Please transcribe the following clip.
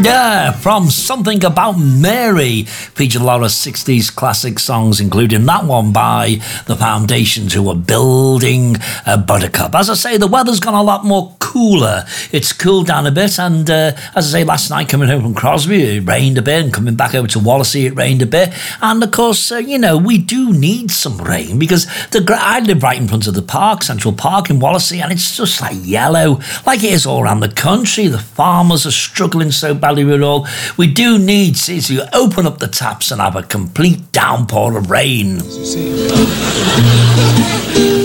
Yeah, from Something About Mary, featured a lot of 60s classic songs, including that one by The Foundations, who were building Buttercup. As I say, the weather's gone a lot more cooler. It's cooled down a bit, and as I say, last night coming home from Crosby, it rained a bit, and coming back over to Wallasey, it rained a bit. And of course, we do need some rain, because I live right in front of the park, Central Park in Wallasey, and it's just like yellow, like it is all around the country. The farmers are struggling so badly with it all. We do need to open up the taps and have a complete downpour of rain.